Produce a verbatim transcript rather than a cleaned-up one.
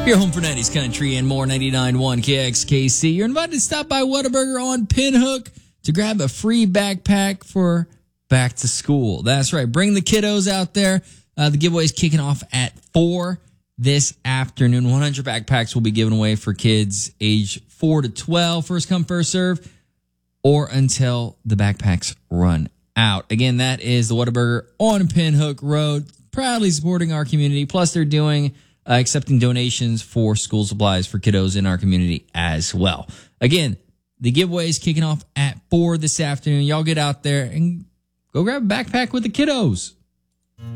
Your home for nineties country and more, ninety-nine point one K X K C. You're invited to stop by Whataburger on Pinhook to grab a free backpack for back to school. That's right. Bring the kiddos out there. Uh, the giveaway is kicking off at four this afternoon. one hundred backpacks will be given away for kids age four to twelve. First come, first serve, or until the backpacks run out. Again, that is the Whataburger on Pinhook Road, proudly supporting our community. Plus, they're doing uh, accepting donations for school supplies for kiddos in our community as well. Again, the giveaway is kicking off at four this afternoon. Y'all get out there and go grab a backpack with the kiddos.